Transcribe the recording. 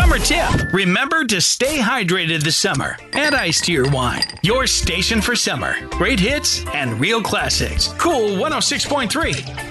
Summer tip. Remember to stay hydrated this summer. Add ice to your wine. Your station for summer. Great hits and real classics. Cool 106.3.